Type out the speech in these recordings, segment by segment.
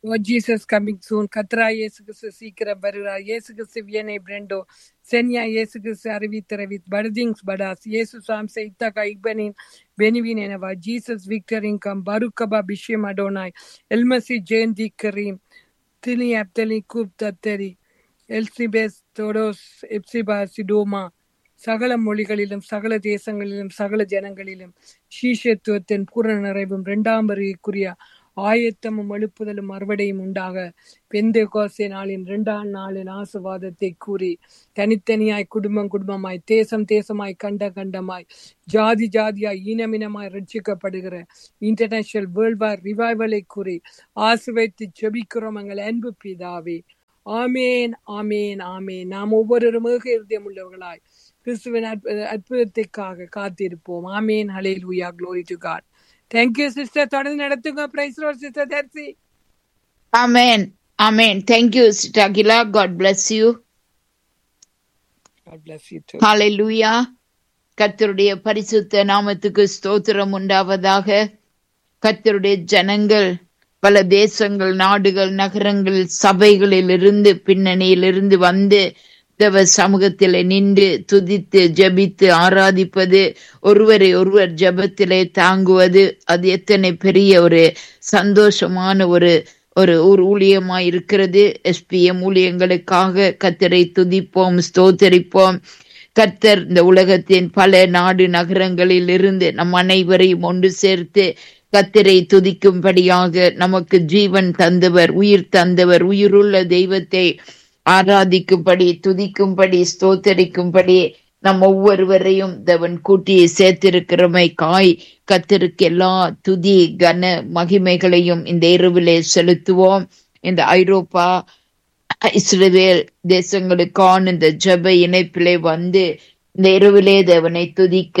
Oh, Jesus coming soon. கத்ரா இயேசு கிறிஸ்து சீக்கிரம் வருகிறார். இயேசு கிறிஸ்து வியனை பிரண்டோ சென்யா இயேசு கிறிஸ்து அறிவித்தரவித் பர்திங்ஸ் படாஸ் இயேசு சாம்சை இத்தகா இக்பனின் பெனிவின் எனவா ஜீசஸ் விக்டரிங் கம் பருக்கபா பிஷ்யம் அடோனாய் எல்மசி ஜெயந்தி கரீம் திலி அப்தலி கூப் தத்தரி எல்சிபெஸ் தோடோஸ் எப்சிபா சிடோமா சகல மொழிகளிலும் சகல தேசங்களிலும் சகல ஜனங்களிலும் சீஷத்துவத்தின் பூரண நிறைவும் இரண்டாம் வருகைக்குரிய ஆயத்தமும் எழுப்புதலும் அறுவடையும் உண்டாக பெந்தேகோஸ்தே நாளின் 2ஆம் நாளின் ஆசீர்வாதத்தை கூறி தனித்தனியாய் குடும்பம் குடும்பமாய் தேசம் தேசமாய் கண்டமாய் ஜாதி ஜாதியாய் ஈனமினமாய் ரட்சிக்கப்படுகிற இன்டர்நேஷனல் வேர்ல்ட் வார் ரிவைவலை கூறி ஆசீர்வதித்து ஜெபிக்கிறோம் எங்கள் அன்பு பிதாவே. ஆமேன் ஆமேன் ஆமேன். நாம் ஒவ்வொருவரும் இருதயம் உள்ளவர்களாய் கிறிஸ்துவின் அற்புதத்திற்காக காத்திருப்போம். ஆமேன். ஹல்லேலூயா. Glory to God. Thank you, sister. தொடர்ந்து நடத்துங்க. Praise Lord, sister Darcy. Amen. Amen. Thank you, Sister Aguila. God bless you. God bless you too. Hallelujah. கர்த்தருடைய பரிசுத்த நாமத்துக்கு ஸ்தோத்திரம் உண்டாவதாக. கர்த்தருடைய ஜனங்கள் பல தேசங்கள், நாடுகள், நகரங்கள், சபைகளில் இருந்து பின்னணியிலிருந்து வந்து தேவ சமூகத்திலே நின்று துதித்து ஜெபித்து ஆராதிப்பது, ஒருவரை ஒருவர் ஜெபத்திலே தாங்குவது, அது எத்தனை பெரிய ஒரு சந்தோஷமான ஒரு ஊழியமாய் இருக்கிறது. SPM ஊழியங்களுக்காக கர்த்தரை துதிப்போம், ஸ்தோத்தரிப்போம். கர்த்தர் இந்த உலகத்தின் பல நாடு நகரங்களில் இருந்து நம் அனைவரையும் ஒன்று சேர்த்து கர்த்தரை துதிக்கும்படியாக நமக்கு ஜீவன் தந்தவர், உயிர் தந்தவர், உயிருள்ள தெய்வத்தை ஆராதிக்கும்படி, துதிக்கும்படி, ஸ்தோத்தரிக்கும்படி நம் ஒவ்வொருவரையும் தேவன் கூட்டி சேர்த்திருக்கிறமைக்காய் கர்த்தருக்கு எல்லா துதி கன மகிமைகளையும் இந்த இரவிலே செலுத்துவோம். இந்த ஐரோப்பா இஸ்ரவேல் தேசங்களுக்கான இந்த ஜெப இணைப்பிலே வந்து இந்த இரவிலே தேவனை துதிக்க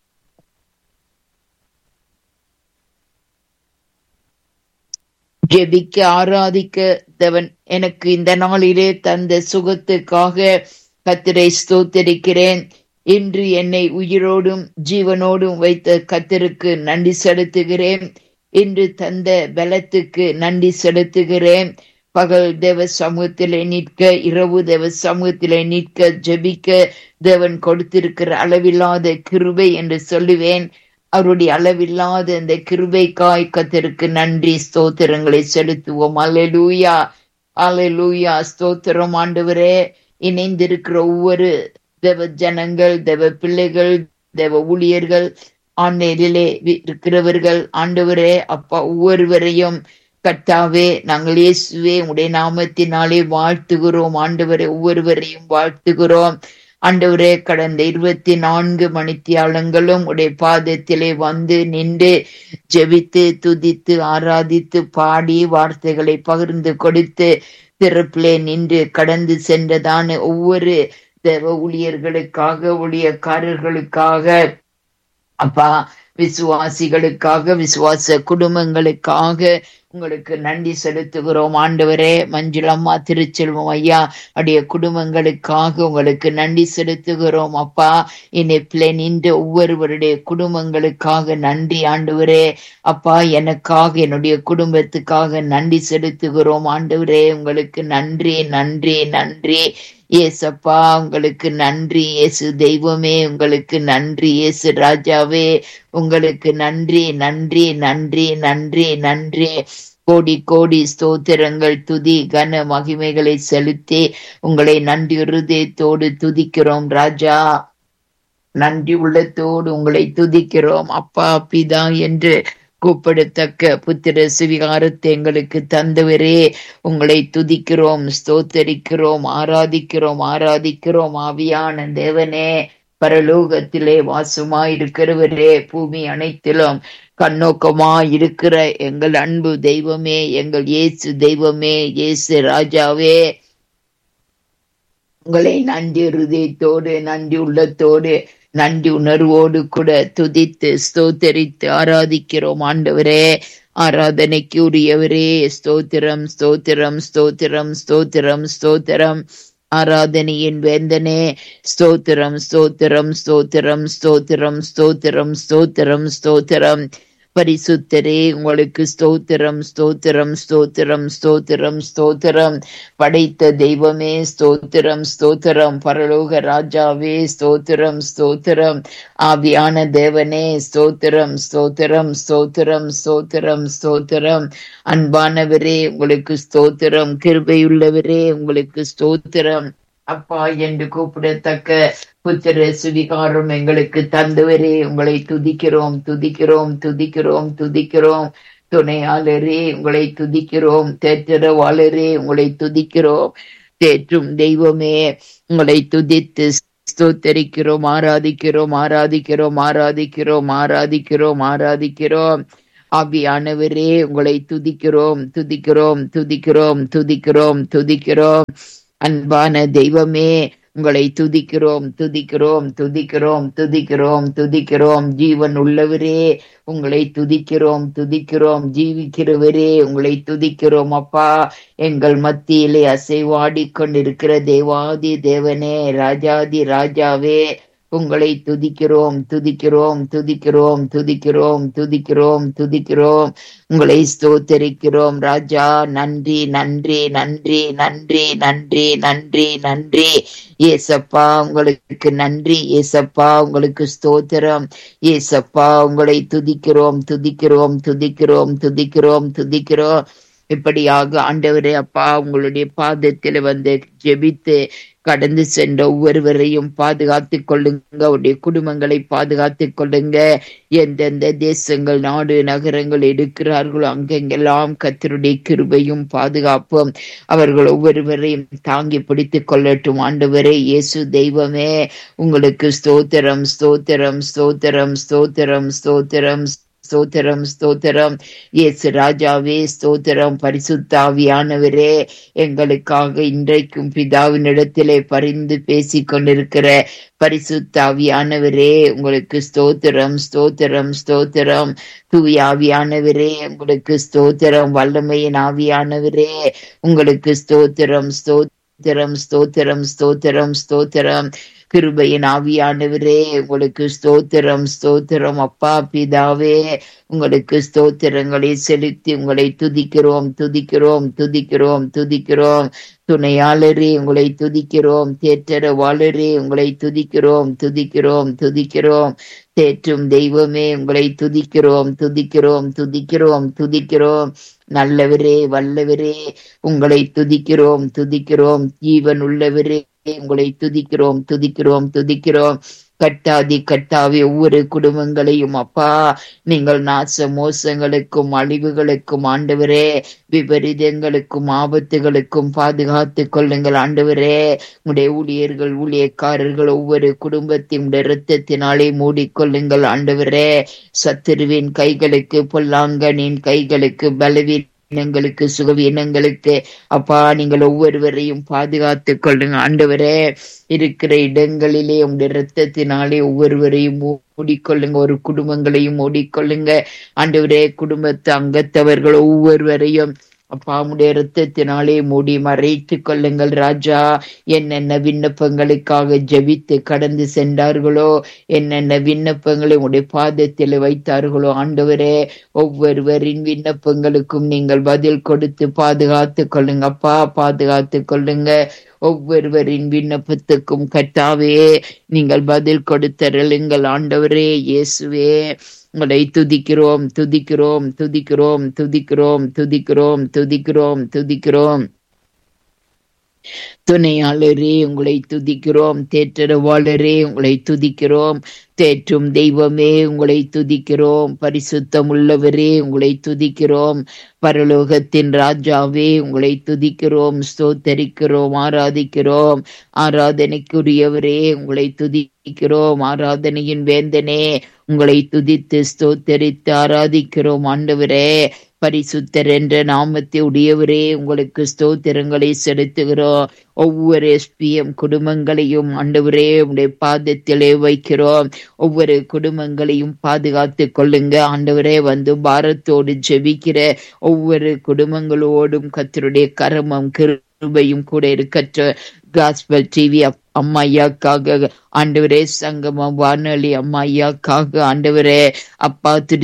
ஜெபிக்க ஆராதிக்க தேவன் எனக்கு இந்த நாளிலே தந்த சுகத்துக்காக கர்த்தரை ஸ்தோத்தரிக்கிறேன். இன்று என்னை உயிரோடும் ஜீவனோடும் வைத்த கர்த்தருக்கு நன்றி செலுத்துகிறேன். இன்று தந்த பலத்துக்கு நன்றி செலுத்துகிறேன். பகல் தேவ சமூகத்திலே நிற்க, இரவு தேவ சமூகத்திலே நிற்க, ஜெபிக்க தேவன் கொடுத்திருக்கிற அளவில்லாத கிருபை என்று சொல்லுவேன். அவருடைய அளவில்லாத இந்த கிருபைக்காய் கர்த்தருக்கு நன்றி ஸ்தோத்திரங்களை செலுத்துவோம். அல்லேலூயா, அல்லேலூயா. ஸ்தோத்திரம் ஆண்டவரே. இணைந்திருக்கிற ஒவ்வொரு தேவ ஜனங்கள், தேவ பிள்ளைகள், தேவ ஊழியர்கள், ஆன்லைனிலே இருக்கிறவர்கள், ஆண்டவரே அப்பா ஒவ்வொருவரையும் கர்த்தாவே நாங்கள் இயேசுவே உடைய நாமத்தினாலே வாழ்த்துகிறோம். ஆண்டவரே ஒவ்வொருவரையும் வாழ்த்துகிறோம். ஆண்டவரே கடந்த 24 மணித்தியாலங்களும் உடைய பாதத்திலே வந்து நின்று ஜெபித்து துதித்து ஆராதித்து பாடி வார்த்தைகளை பகிர்ந்து கொடுத்து திறப்பிலே நின்று கடந்து சென்றதான ஒவ்வொரு தேவ ஊழியர்களுக்காக, ஊழியக்காரர்களுக்காக, அப்பா விசுவாசிகளுக்காக, விசுவாச குடும்பங்களுக்காக உங்களுக்கு நன்றி செலுத்துகிறோம். ஆண்டவரே மஞ்சுளம்மா, திருச்செல்வம் ஐயா அடைய குடும்பங்களுக்காக உங்களுக்கு நன்றி செலுத்துகிறோம். அப்பா இணைப்பிலே நின்று ஒவ்வொருவருடைய குடும்பங்களுக்காக நன்றி ஆண்டவரே. அப்பா எனக்காக, என்னுடைய குடும்பத்துக்காக நன்றி செலுத்துகிறோம். ஆண்டவரே உங்களுக்கு நன்றி நன்றி நன்றி. ஏசப்பா உங்களுக்கு நன்றி. இயேசு தெய்வமே உங்களுக்கு நன்றி. இயேசு ராஜாவே உங்களுக்கு நன்றி நன்றி நன்றி நன்றி நன்றி. கோடி கோடி ஸ்தோத்திரங்கள், துதி கன மகிமைகளை செலுத்தி உங்களை நன்றி இருதயத்தோடு துதிக்கிறோம் ராஜா. நன்றி உள்ளத்தோடு உங்களை துதிக்கிறோம். அப்பா பிதா என்று கூப்பிடத்தக்க புத்திர சுவிகாரத்தை எங்களுக்கு தந்தவரே உங்களை துதிக்கிறோம், ஸ்தோத்தரிக்கிறோம், ஆராதிக்கிறோம் ஆராதிக்கிறோம். ஆவியான தேவனே, பரலோகத்திலே வாசமாயிருக்கிறவரே, பூமி அனைத்திலும் கண்ணோக்கமாயிருக்கிற எங்கள் அன்பு தெய்வமே, எங்கள் இயேசு தெய்வமே, இயேசு ராஜாவே உங்களை நன்றி இருதயத்தோடு, நன்றி உள்ளத்தோடு, நன்றி உணர்வோடு கூட துதித்து ஸ்தோத்தரித்து ஆராதிக்கிறோம். ஆண்டவரே ஆராதனைக்கு உரியவரே, ஸ்தோத்திரம் ஸ்தோத்திரம் ஸ்தோத்திரம் ஸ்தோத்திரம் ஸ்தோத்திரம். ஆராதனையின் வேந்தனே ஸ்தோத்திரம் ஸ்தோத்திரம் ஸ்தோத்திரம் ஸ்தோத்திரம் ஸ்தோத்திரம் ஸ்தோத்திரம் ஸ்தோத்திரம். பரிசுத்தரே உங்களுக்கு ஸ்தோத்திரம் ஸ்தோத்திரம் ஸ்தோத்திரம் ஸ்தோத்திரம் ஸ்தோத்திரம். படைத்த தெய்வமே ஸ்தோத்திரம் ஸ்தோத்திரம். பரலோக ராஜாவே ஸ்தோத்திரம் ஸ்தோத்திரம். ஆவியான தேவனே ஸ்தோத்திரம் ஸ்தோத்திரம் ஸ்தோத்திரம் ஸ்தோத்திரம் ஸ்தோத்திரம். அன்பானவரே உங்களுக்கு ஸ்தோத்திரம். கிருபையுள்ளவரே உங்களுக்கு ஸ்தோத்திரம். அப்பா என்று கூப்பிடத்தக்க புத்திர சுவிகாரம் எங்களுக்கு தந்தவரே உங்களை துதிக்கிறோம் துதிக்கிறோம் துதிக்கிறோம் துதிக்கிறோம். துணையாளரே உங்களை துதிக்கிறோம். தேற்றரவாளரே உங்களை துதிக்கிறோம். தேற்றும் தெய்வமே உங்களை துதித்து ஸ்தோத்தரிக்கிறோம் ஆராதிக்கிறோம் ஆராதிக்கிறோம் ஆராதிக்கிறோம் ஆராதிக்கிறோம் ஆராதிக்கிறோம். ஆவியானவரே உங்களை துதிக்கிறோம் துதிக்கிறோம் துதிக்கிறோம் துதிக்கிறோம் துதிக்கிறோம். அன்பான தெய்வமே உங்களை துதிக்கிறோம் துதிக்கிறோம் துதிக்கிறோம் துதிக்கிறோம் துதிக்கிறோம். ஜீவன் உள்ளவரே உங்களை துதிக்கிறோம் துதிக்கிறோம். ஜீவிக்கிறவரே உங்களை துதிக்கிறோம். அப்பா எங்கள் மத்தியிலே அசைவாடி கொண்டிருக்கிற தேவாதி தேவனே ராஜாதி ராஜாவே உங்களை துதிக்கிறோம் துதிக்கிறோம் துதிக்கிறோம் துதிக்கிறோம் துதிக்கிறோம் துதிக்கிறோம். உங்களை ஸ்தோத்தரிக்கிறோம் ராஜா. நன்றி நன்றி நன்றி நன்றி நன்றி நன்றி நன்றி. ஏசப்பா உங்களுக்கு நன்றி. ஏசப்பா உங்களுக்கு ஸ்தோத்திரம். ஏசப்பா உங்களை துதிக்கிறோம் துதிக்கிறோம் துதிக்கிறோம் துதிக்கிறோம் துதிக்கிறோம். இப்படியாக ஆண்டவரே அப்பா உங்களுடைய பாதத்தில் வந்து ஜெபித்து கடந்து சென்ற ஒவ்வொருவரையும் பாதுகாத்துக் கொள்ளுங்க. அவருடைய குடும்பங்களை பாதுகாத்துக் கொள்ளுங்க. எந்தெந்த தேசங்கள் நாடு நகரங்கள் இருக்கிறார்களோ அங்கெங்கெல்லாம் கர்த்தருடைய கிருபையும் பாதுகாப்பும் அவர்கள் ஒவ்வொருவரையும் தாங்கி பிடித்துக் கொள்ளட்டும். ஆண்டவரே இயேசு தெய்வமே உங்களுக்கு ஸ்தோத்திரம் ஸ்தோத்திரம் ஸ்தோத்திரம் ஸ்தோத்திரம் ஸ்தோத்திரம் ஸ்தோத்திரம் ஸ்தோத்திரம். இயேசு ராஜாவே ஸ்தோத்திரம். பரிசுத்தாவியானவரே எங்களுக்காக இன்றைக்கும் பிதாவினிடத்திலே பரிந்து பேசிக் கொண்டிருக்கிற பரிசுத்தாவியானவரே உங்களுக்கு ஸ்தோத்திரம் ஸ்தோத்திரம் ஸ்தோத்திரம். தூயாவியானவரே உங்களுக்கு ஸ்தோத்திரம். வல்லமையின் ஆவியானவரே உங்களுக்கு ஸ்தோத்திரம் ஸ்தோத்திரம் ஸ்தோத்திரம் ஸ்தோத்திரம் ஸ்தோத்திரம். கிருபையின் ஆவியானவரே உங்களுக்கு ஸ்தோத்திரம் ஸ்தோத்திரம். அப்பா பிதாவே உங்களுக்கு ஸ்தோத்திரங்களை செலுத்தி உங்களை துதிக்கிறோம் துதிக்கிறோம் துதிக்கிறோம் துதிக்கிறோம். துணையாளரே உங்களை துதிக்கிறோம். தேற்றரவாளரே உங்களை துதிக்கிறோம் துதிக்கிறோம் துதிக்கிறோம். தேற்றும் தெய்வமே உங்களை துதிக்கிறோம் துதிக்கிறோம் துதிக்கிறோம் துதிக்கிறோம். நல்லவரே வல்லவரே உங்களை துதிக்கிறோம் துதிக்கிறோம். ஜீவன் உள்ளவரே உங்களை துதிக்கிறோம் துதிக்கிறோம் துதிக்கிறோம். கட்டாதி கட்டாவி ஒவ்வொரு குடும்பங்களையும் அப்பா நீங்கள் நாச மோசங்களுக்கும் அழிவுகளுக்கும் ஆண்டவரே விபரீதங்களுக்கும் ஆபத்துகளுக்கும் பாதுகாத்துக் கொள்ளுங்கள். ஆண்டவரே உடைய ஊழியர்கள் ஊழியக்காரர்கள் ஒவ்வொரு குடும்பத்தையும் இரத்தத்தினாலே மூடிக்கொள்ளுங்கள். ஆண்டவரே சத்துருவின் கைகளுக்கு பொல்லாங்கனின் கைகளுக்கு பலவீன இனங்களுக்கு சுகவீனங்களுக்கு அப்பா நீங்கள் ஒவ்வொருவரையும் பாதுகாத்துக் கொள்ளுங்க. ஆண்டவரே இருக்கிற இடங்களிலே உங்களுடைய இரத்தத்தினாலே ஒவ்வொருவரையும் மூடிக்கொள்ளுங்க. ஒரு குடும்பங்களையும் மூடிக்கொள்ளுங்க. ஆண்டவரே குடும்பத்து அங்கத்தவர்கள் ஒவ்வொருவரையும் அப்பா உடைய இரத்தத்தினாலே மூடி மறைத்துக் கொள்ளுங்கள். ராஜா என்னென்ன விண்ணப்பங்களுக்காக ஜெபித்து கடந்து சென்றார்களோ என்னென்ன விண்ணப்பங்களை உடைய பாதத்தில் வைத்தார்களோ ஆண்டவரே ஒவ்வொருவரின் விண்ணப்பங்களுக்கும் நீங்கள் பதில் கொடுத்து பாதுகாத்துக் கொள்ளுங்க. அப்பா பாதுகாத்துக் கொள்ளுங்க. ஒவ்வொருவரின் விண்ணப்பத்துக்கும் கர்த்தாவே நீங்கள் பதில் கொடுத்தருளுங்கள். ஆண்டவரே இயேசுவே உங்களை துதிக்கிறோம் துதிக்கிறோம் துதிக்கிறோம் துதிக்கிறோம் துதிக்கிறோம் துதிக்கிறோம் துதிக்கிறோம். துணையாளரே உங்களை துதிக்கிறோம். தேற்றரவாளரே உங்களை துதிக்கிறோம். தேற்றும் தெய்வமே உங்களை துதிக்கிறோம். பரிசுத்தம் உள்ளவரே உங்களை துதிக்கிறோம். பரலோகத்தின் ராஜாவே உங்களை துதிக்கிறோம் ஸ்தோத்தரிக்கிறோம் ஆராதிக்கிறோம். ஆராதனைக்குரியவரே உங்களை துதிக்கிறோம். ஆராதனையின் வேந்தனே உங்களை துதித்து ஸ்தோத்தரித்து ஆராதிக்கிறோம். ஆண்டவரே பரிசுத்தர் என்ற நாமத்தை உடையவரே உங்களுக்கு ஸ்தோத்திரங்களை செலுத்துகிறோம். ஒவ்வொரு SPM குடும்பங்களையும் ஆண்டவரே உடைய பாதத்திலே வைக்கிறோம். ஒவ்வொரு குடும்பங்களையும் பாதுகாத்துக் கொள்ளுங்க. ஆண்டவரே வந்து பாரத்தோடு ஜெபிக்கிற ஒவ்வொரு குடும்பங்களோடும் கர்த்தருடைய கரமும் கிருபையும் கூட இருக்கற்ற காஸ்பல் டிவி அம்மா ஐயாக்காக ஆண்டவரே சங்கமம் வானொலி அம்மா ஐயாக்காக ஆண்டவரே அப்பா திருச்செல்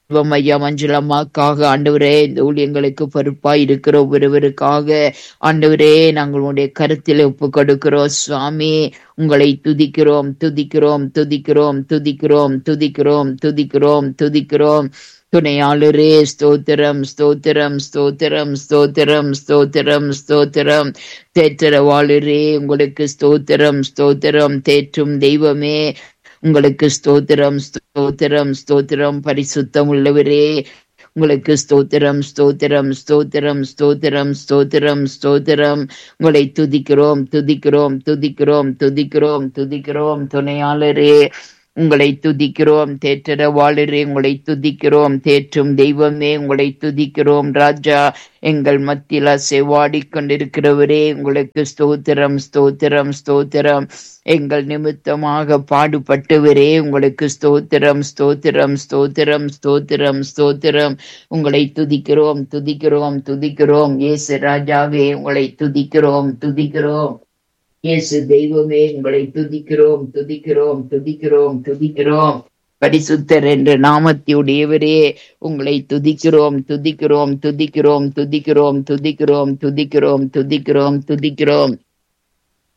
ஐயா மஞ்சளம்மாக்காக ஆண்டவரே, இந்த ஊழியங்களுக்கு பொறுப்பாய் இருக்கிற ஒவ்வொருவருக்காக ஆண்டவரே, நாங்கள் உடைய கருத்தில் ஒப்பு கொடுக்கிறோம் சுவாமி. உங்களை துதிக்கிறோம் துதிக்கிறோம் துதிக்கிறோம் துதிக்கிறோம் துதிக்கிறோம் துதிக்கிறோம் துதிக்கிறோம். துணையாளரே ஸ்தோத்திரம் ஸ்தோத்திரம் ஸ்தோத்திரம் ஸ்தோத்திரம் ஸ்தோத்திரம் ஸ்தோத்திரம். தேற்றரவாளரே உங்களுக்கு ஸ்தோத்திரம் ஸ்தோத்திரம். தேற்றும் தெய்வமே உங்களுக்கு ஸ்தோத்திரம் ஸ்தோத்திரம் ஸ்தோத்திரம். பரிசுத்தம் உள்ளவரே உங்களுக்கு ஸ்தோத்திரம் ஸ்தோத்திரம் ஸ்தோத்திரம் ஸ்தோத்திரம் ஸ்தோத்திரம் ஸ்தோத்திரம். உங்களை துதிக்கிறோம் துதிக்கிறோம் துதிக்கிறோம் துதிக்கிறோம் துதிக்கிறோம். துணையாளரே உங்களை துதிக்கிறோம். தேற்றரவாளரே உங்களை துதிக்கிறோம். தேற்றும் தெய்வமே உங்களை துதிக்கிறோம். ராஜா எங்கள் மத்தியில செவாடி கொண்டிருக்கிறவரே உங்களுக்கு ஸ்தோத்திரம் ஸ்தோத்திரம் ஸ்தோத்திரம். எங்கள் நிமித்தமாக பாடுபட்டவரே உங்களுக்கு ஸ்தோத்திரம் ஸ்தோத்திரம் ஸ்தோத்திரம் ஸ்தோத்திரம் ஸ்தோத்திரம். உங்களை துதிக்கிறோம் துதிக்கிறோம் துதிக்கிறோம். இயேசு ராஜாவே உங்களை துதிக்கிறோம் துதிக்கிறோம். இயேசு தெய்வமே உங்களை துதிக்கிறோம் துதிக்கிறோம் துதிக்கிறோம் துதிக்கிறோம். பரிசுத்தர் என்ற நாமத்தையுடையவரே உங்களை துதிக்கிறோம் துதிக்கிறோம் துதிக்கிறோம் துதிக்கிறோம் துதிக்கிறோம் துதிக்கிறோம் துதிக்கிறோம் துதிக்கிறோம்.